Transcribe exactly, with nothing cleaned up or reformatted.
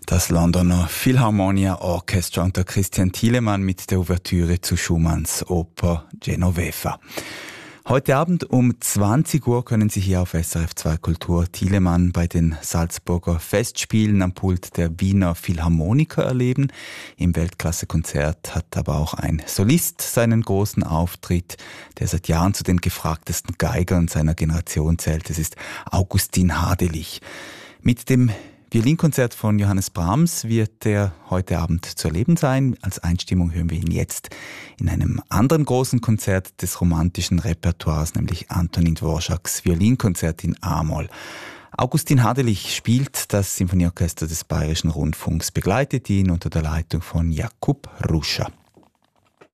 Das Londoner Philharmonia Orchestra unter Christian Thielemann mit der Ouvertüre zu Schumanns Oper Genoveva. Heute Abend um zwanzig Uhr können Sie hier auf S R F zwei Kultur Thielemann bei den Salzburger Festspielen am Pult der Wiener Philharmoniker erleben. Im Weltklasse-Konzert hat aber auch ein Solist seinen großen Auftritt, der seit Jahren zu den gefragtesten Geigern seiner Generation zählt. Es ist Augustin Hadelich. Mit dem Violinkonzert von Johannes Brahms wird er heute Abend zu erleben sein. Als Einstimmung hören wir ihn jetzt in einem anderen großen Konzert des romantischen Repertoires, nämlich Antonin Dvořáks Violinkonzert in A-Moll. Augustin Hadelich spielt das Sinfonieorchester des Bayerischen Rundfunks, begleitet ihn unter der Leitung von Jakub Ruscha.